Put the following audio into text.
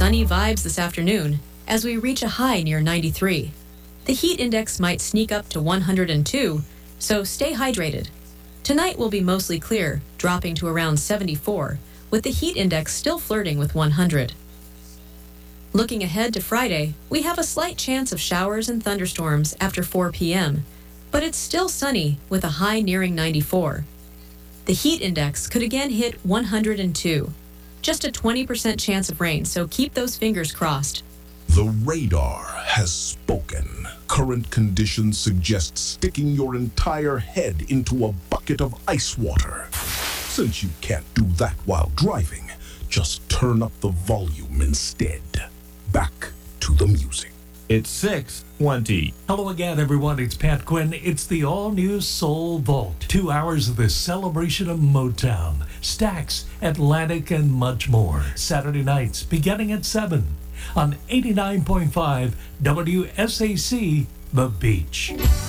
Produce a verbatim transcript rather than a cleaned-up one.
sunny vibes this afternoon as we reach a high near ninety-three. The heat index might sneak up to one hundred two, so stay hydrated. Tonight will be mostly clear, dropping to around seventy-four, with the heat index still flirting with one hundred. Looking ahead to Friday, we have a slight chance of showers and thunderstorms after four p.m., but it's still sunny with a high nearing ninety-four. The heat index could again hit one hundred two. Just a twenty percent chance of rain, so keep those fingers crossed. The radar has spoken. Current conditions suggest sticking your entire head into a bucket of ice water. Since you can't do that while driving, just turn up the volume instead. Back to the music. It's six twenty. Hello again, everyone. It's Pat Quinn. It's the all-new Soul Vault. Two hours of the celebration of Motown, Stax, Atlantic, and much more. Saturday nights beginning at seven on eighty-nine point five W S A C, The Beach.